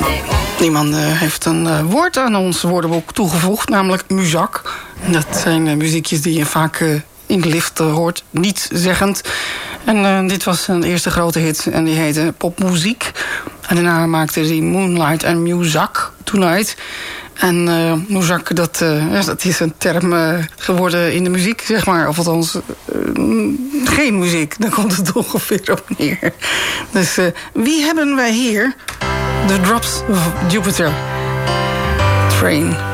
Iemand heeft een woord aan ons woordenboek toegevoegd, namelijk muzak. Dat zijn muziekjes die je vaak in de lift hoort, niet zeggend. En dit was een eerste grote hit en die heette Popmuziek. En daarna maakte hij Moonlight en Muzak Tonight. En muzak, dat is een term geworden in de muziek, zeg maar. Of althans, geen muziek. Daar komt het ongeveer op neer. Dus wie hebben wij hier? The Drops of Jupiter Train.